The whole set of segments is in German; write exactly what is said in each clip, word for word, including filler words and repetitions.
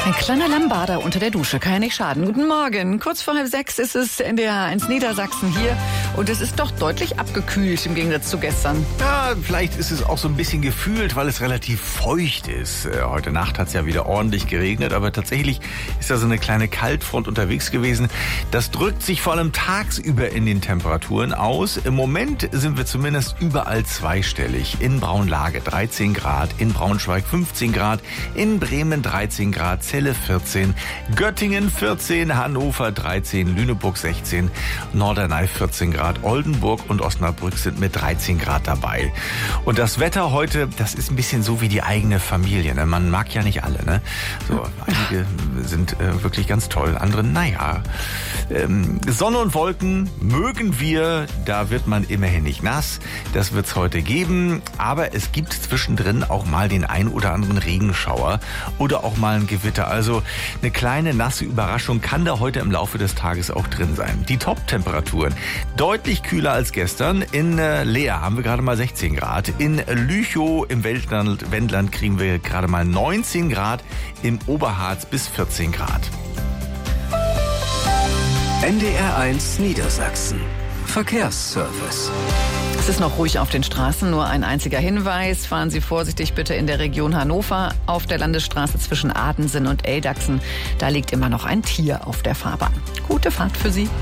Ein kleiner Lambader unter der Dusche kann ja nicht schaden. Guten Morgen. Kurz vor halb sechs ist es in der A eins Niedersachsen hier. Und es ist doch deutlich abgekühlt im Gegensatz zu gestern. Ja, vielleicht ist es auch so ein bisschen gefühlt, weil es relativ feucht ist. Heute Nacht hat es ja wieder ordentlich geregnet, aber tatsächlich ist da so eine kleine Kaltfront unterwegs gewesen. Das drückt sich vor allem tagsüber in den Temperaturen aus. Im Moment sind wir zumindest überall zweistellig. In Braunlage dreizehn Grad, in Braunschweig fünfzehn Grad, in Bremen dreizehn Grad, Celle vierzehn, Göttingen vierzehn, Hannover dreizehn, Lüneburg sechzehn, Norderney vierzehn Grad, Oldenburg und Osnabrück sind mit dreizehn Grad dabei. Und das Wetter heute, das ist ein bisschen so wie die eigene Familie. Ne? Man mag ja nicht alle. Ne? So, einige sind äh, wirklich ganz toll, andere, naja. Ähm, Sonne und Wolken mögen wir, da wird man immerhin nicht nass. Das wird's heute geben, aber es gibt zwischendrin auch mal den ein oder anderen Regenschauer oder auch mal ein Gewitter. Also eine kleine nasse Überraschung kann da heute im Laufe des Tages auch drin sein. Die Top-Temperaturen deutlich kühler als gestern. In äh, Leer haben wir gerade mal sechzehn Grad. In Lüchow im Wendland, Wendland kriegen wir gerade mal neunzehn Grad. Im Oberharz bis vierzehn Grad. N D R eins Niedersachsen. Verkehrsservice. Es ist noch ruhig auf den Straßen, nur ein einziger Hinweis. Fahren Sie vorsichtig bitte in der Region Hannover auf der Landesstraße zwischen Adensen und Eldachsen. Da liegt immer noch ein Tier auf der Fahrbahn. Gute Fahrt für Sie.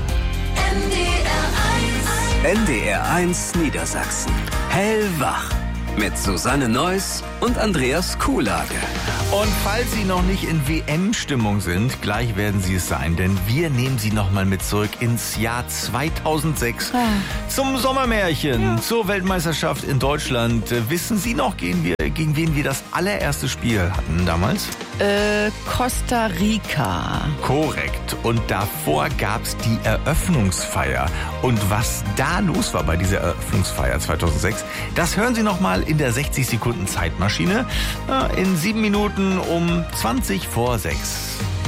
N D R eins Niedersachsen. Hellwach. Mit Susanne Neuss und Andreas Kuhlage. Und falls Sie noch nicht in W M-Stimmung sind, gleich werden Sie es sein, denn wir nehmen Sie nochmal mit zurück ins Jahr zweitausendsechs ah. zum Sommermärchen, ja. zur Weltmeisterschaft in Deutschland. Wissen Sie noch, gegen, wir, gegen wen wir das allererste Spiel hatten damals? Äh, Costa Rica. Korrekt. Und davor gab's die Eröffnungsfeier. Und was da los war bei dieser Eröffnungsfeier zweitausendsechs, das hören Sie nochmal in der sechzig Sekunden Zeitmaschine in sieben Minuten um zwanzig vor sechs.